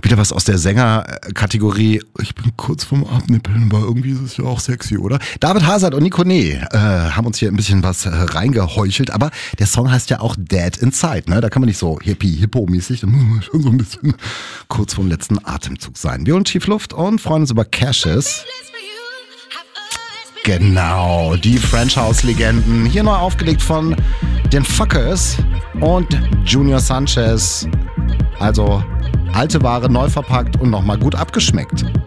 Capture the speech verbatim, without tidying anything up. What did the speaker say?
Wieder was aus der Sängerkategorie. Ich bin kurz vorm Abnippeln, aber irgendwie ist es ja auch sexy, oder? David Hazard und Nico Nee äh, haben uns hier ein bisschen was äh, reingeheuchelt, aber der Song heißt ja auch Dead Inside, ne? Da kann man nicht so hippie-hippo-mäßig, da muss man schon so ein bisschen kurz vorm letzten Atemzug sein. Wir holen Tief Luft und freuen uns über Cashes. Genau, die French House-Legenden. Hier neu aufgelegt von den Fuckers und Junior Sanchez. Also alte Ware neu verpackt und nochmal gut abgeschmeckt.